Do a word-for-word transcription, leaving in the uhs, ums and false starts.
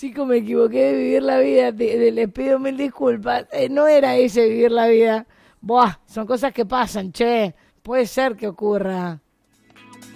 Chicos, me equivoqué de vivir la vida. te- te- les pido mil disculpas. Eh, no era ese vivir la vida. Buah, son cosas que pasan, che. Puede ser que ocurra.